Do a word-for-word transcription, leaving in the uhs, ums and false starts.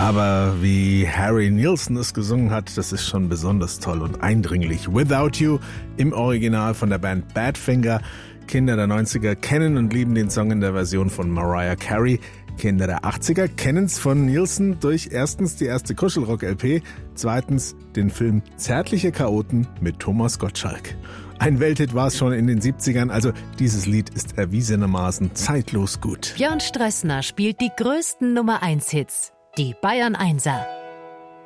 Aber wie Harry Nilsson es gesungen hat, das ist schon besonders toll und eindringlich. Without You im Original von der Band Badfinger. Kinder der neunziger kennen und lieben den Song in der Version von Mariah Carey. Kinder der achtziger kennen es von Nilsson durch erstens die erste Kuschelrock-L P, zweitens den Film Zärtliche Chaoten mit Thomas Gottschalk. Ein Welthit war es schon in den siebzigern, also dieses Lied ist erwiesenermaßen zeitlos gut. Björn Strössner spielt die größten Nummer eins Hits, die Bayern Einser.